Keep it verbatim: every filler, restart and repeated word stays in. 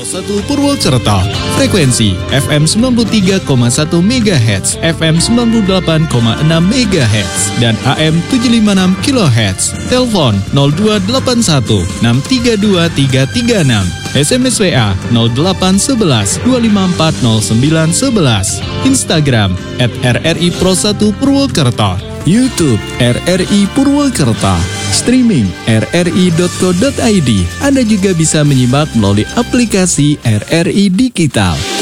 satu Purwokerto, frekuensi F M sembilan puluh tiga koma satu megahertz, F M sembilan puluh delapan koma enam megahertz, dan A M tujuh lima enam kilohertz. Telepon nol dua delapan satu enam tiga dua tiga tiga enam. S M S W A nol delapan satu satu dua lima empat nol sembilan satu satu. Instagram at R R I Pro satu Purwokerto. YouTube R R I Purwokerto. Streaming r r i dot co dot i d. Anda juga bisa menyimak melalui aplikasi R R I Digital.